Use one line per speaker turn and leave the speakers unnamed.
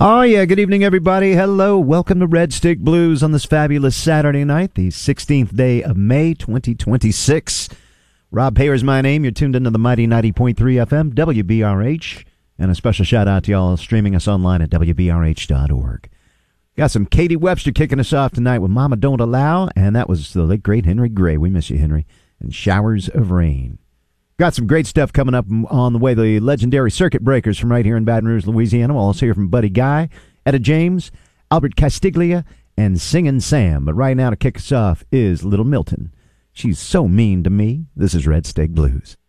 Oh, yeah. Good evening, everybody. Hello. Welcome to Red Stick Blues on this fabulous Saturday night, the 16th day of May, 2026. Rob Payer's my name. You're tuned into the mighty 90.3 FM, WBRH. And a special shout out to y'all streaming us online at WBRH.org. Got some Katie Webster kicking us off tonight with Mama Don't Allow. And that was the late, great Henry Gray. We miss you, Henry. And Showers of Rain. Got some great stuff coming up on the way. The legendary Circuit Breakers from right here in Baton Rouge, Louisiana. We'll also hear from Buddy Guy, Etta James, Albert Castiglia, and Singin' Sam. But right now to kick us off is Little Milton. She's so mean to me. This is Red Stick Blues.